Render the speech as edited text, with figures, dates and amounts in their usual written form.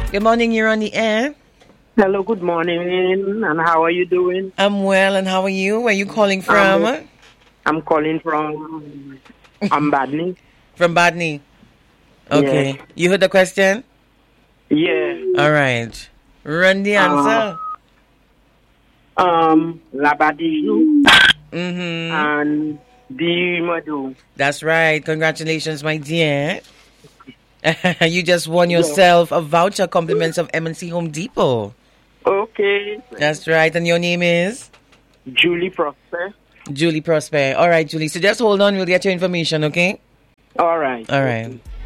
Good morning, you're on the air. Hello, good morning, and how are you doing? I'm well, and how are you? Where are you calling from? I'm calling from Badney. From Badney. Okay. Yeah. You heard the question? Yeah. All right. Run the answer. Labadiju Mm-hmm. and Di Madu. That's right. Congratulations, my dear. You just won yourself a voucher compliments of M&C Home Depot. Okay. That's right. And your name is? Julie Prosper. Julie Prosper. All right, Julie. So just hold on. We'll get your information, okay? All right. All right.